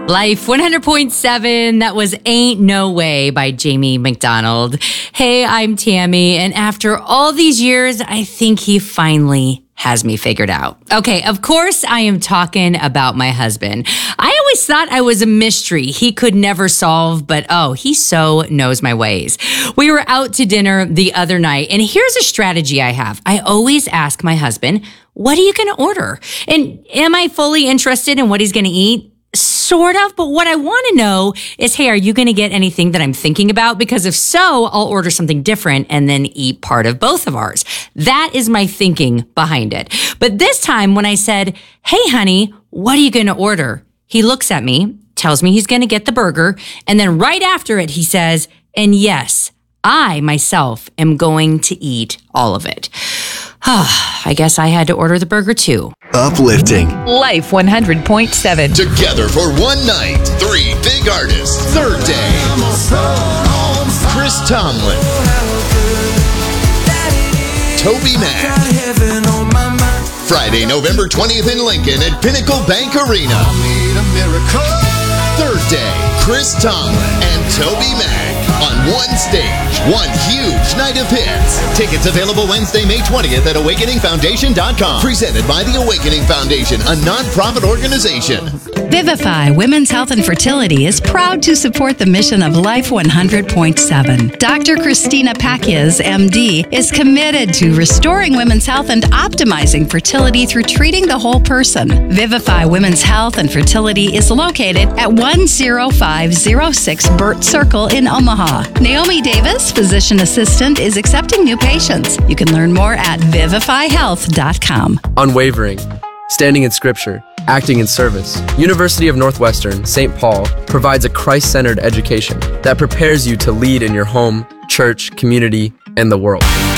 Life 100.7, that was Ain't No Way by Jamie McDonald. Hey, I'm Tammy, and after all these years, I think he finally has me figured out. Okay, of course I am talking about my husband. I always thought I was a mystery he could never solve, but he so knows my ways. We were out to dinner the other night, and here's a strategy I have. I always ask my husband, what are you gonna order? And am I fully interested in what he's gonna eat? Sort of, but what I want to know is, hey, are you going to get anything that I'm thinking about? Because if so, I'll order something different and then eat part of both of ours. That is my thinking behind it. But this time when I said, hey, honey, what are you going to order? He looks at me, tells me he's going to get the burger, and then right after it, he says, and yes, I myself am going to eat all of it. I guess I had to order the burger too. Uplifting. Life 100.7. Together for one night. 3 big artists. Third day. Chris Tomlin. TobyMac. Friday, November 20th in Lincoln at Pinnacle Bank Arena. Third day. Chris Tomlin and TobyMac on one stage, one huge night of hits. Tickets available Wednesday, May 20th at AwakeningFoundation.com. Presented by the Awakening Foundation, a non-profit organization. Vivify Women's Health and Fertility is proud to support the mission of Life 100.7. Dr. Christina Pakias, MD, is committed to restoring women's health and optimizing fertility through treating the whole person. Vivify Women's Health and Fertility is located at 10506 Burt Circle in Omaha. Naomi Davis, physician assistant, is accepting new patients. You can learn more at vivifyhealth.com. Unwavering, standing in scripture, acting in service. University of Northwestern, St. Paul provides a Christ-centered education that prepares you to lead in your home, church, community, and the world.